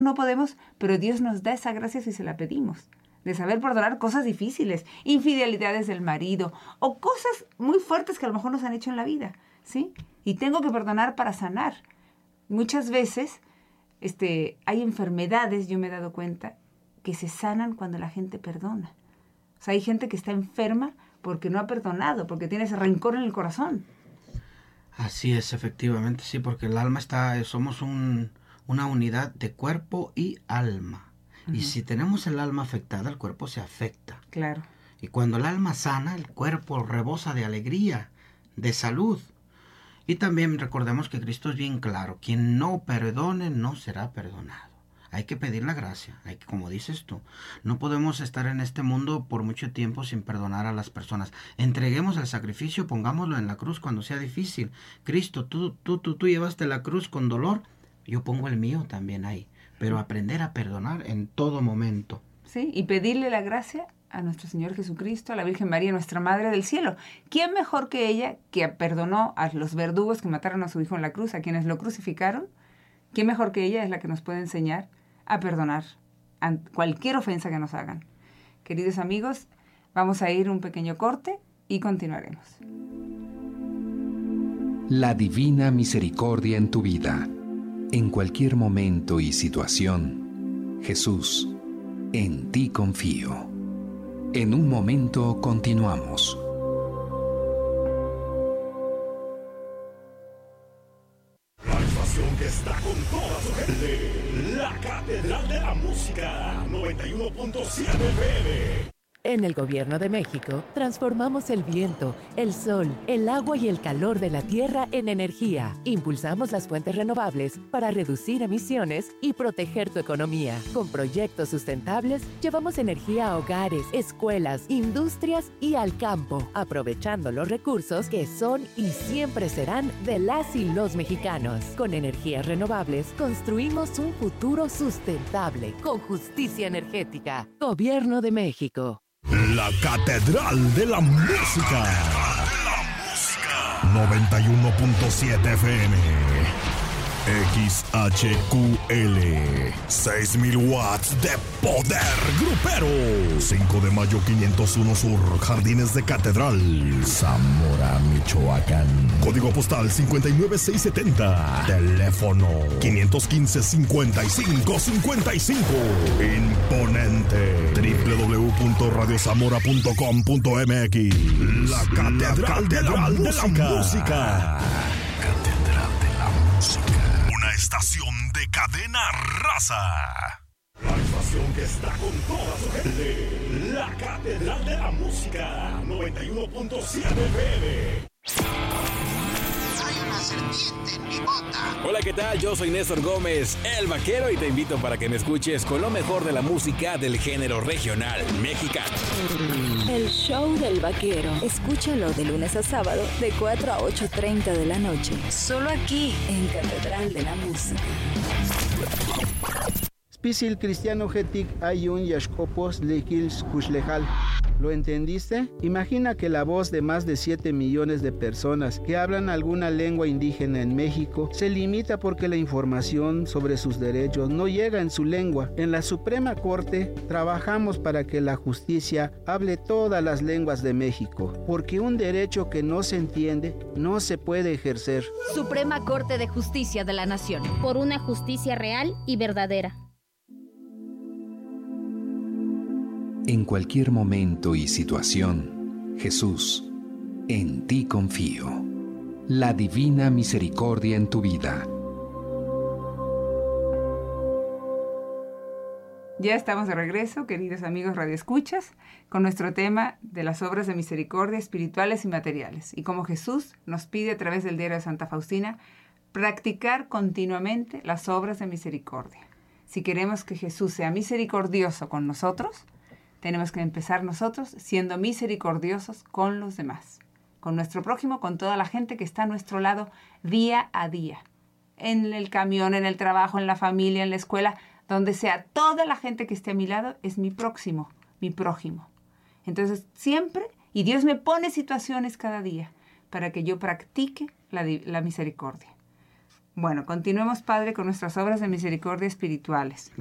no podemos, pero Dios nos da esa gracia si se la pedimos, de saber perdonar cosas difíciles, infidelidades del marido o cosas muy fuertes que a lo mejor nos han hecho en la vida, ¿sí? Y tengo que perdonar para sanar. Muchas veces hay enfermedades, yo me he dado cuenta, que se sanan cuando la gente perdona. O sea, hay gente que está enferma porque no ha perdonado, porque tiene ese rencor en el corazón. Así es, efectivamente, sí, porque el alma somos una unidad de cuerpo y alma. Uh-huh. Y si tenemos el alma afectada, el cuerpo se afecta. Claro. Y cuando el alma sana, el cuerpo rebosa de alegría, de salud. Y también recordemos que Cristo es bien claro, quien no perdone no será perdonado. Hay que pedir la gracia, como dices tú, no podemos estar en este mundo por mucho tiempo sin perdonar a las personas. Entreguemos el sacrificio, pongámoslo en la cruz cuando sea difícil. Cristo, tú llevaste la cruz con dolor, yo pongo el mío también ahí. Pero aprender a perdonar en todo momento. Sí, y pedirle la gracia a nuestro Señor Jesucristo, a la Virgen María, nuestra Madre del Cielo. ¿Quién mejor que ella, que perdonó a los verdugos que mataron a su hijo en la cruz, a quienes lo crucificaron? ¿Quién mejor que ella es la que nos puede enseñar a perdonar a cualquier ofensa que nos hagan? Queridos amigos, vamos a ir un pequeño corte y continuaremos. La divina misericordia en tu vida, en cualquier momento y situación. Jesús, en ti confío. En un momento continuamos. La estación que está con toda su gente. La Catedral de la Música, 91.7 FM. En el Gobierno de México, transformamos el viento, el sol, el agua y el calor de la tierra en energía. Impulsamos las fuentes renovables para reducir emisiones y proteger tu economía. Con proyectos sustentables, llevamos energía a hogares, escuelas, industrias y al campo, aprovechando los recursos que son y siempre serán de las y los mexicanos. Con energías renovables, construimos un futuro sustentable, con justicia energética. Gobierno de México. La Catedral de la Música. 91.7 FM. XHQL. 6,000 watts de poder grupero. 5 de mayo 501 Sur, Jardines de Catedral, Zamora, Michoacán. Código postal 59670. Teléfono 515-5555. Imponente. www.radiozamora.com.mx. La Catedral de la Música. Catedral de la Música. Una estación de cadena raza. La estación que está con toda su gente. La Catedral de la Música, 91.7 FM. Hay una serpiente en mi bota. Hola, ¿qué tal? Yo soy Néstor Gómez, el vaquero, y te invito para que me escuches con lo mejor de la música del género regional mexicano. El show del vaquero. Escúchalo de lunes a sábado de 4 a 8:30 de la noche. Solo aquí en Catedral de la Música. Spisil cristiano getik ayun yashkopos lekils kushlejal. ¿Lo entendiste? Imagina que la voz de más de 7 millones de personas que hablan alguna lengua indígena en México se limita porque la información sobre sus derechos no llega en su lengua. En la Suprema Corte trabajamos para que la justicia hable todas las lenguas de México, porque un derecho que no se entiende no se puede ejercer. Suprema Corte de Justicia de la Nación. Por una justicia real y verdadera. En cualquier momento y situación, Jesús, en ti confío. La divina misericordia en tu vida. Ya estamos de regreso, queridos amigos radioescuchas, con nuestro tema de las obras de misericordia espirituales y materiales. Y como Jesús nos pide a través del diario de Santa Faustina, practicar continuamente las obras de misericordia. Si queremos que Jesús sea misericordioso con nosotros, tenemos que empezar nosotros siendo misericordiosos con los demás, con nuestro prójimo, con toda la gente que está a nuestro lado día a día. En el camión, en el trabajo, en la familia, en la escuela, donde sea, toda la gente que esté a mi lado es mi próximo, mi prójimo. Entonces, siempre, y Dios me pone situaciones cada día para que yo practique la misericordia. Bueno, continuemos, Padre, con nuestras obras de misericordia espirituales.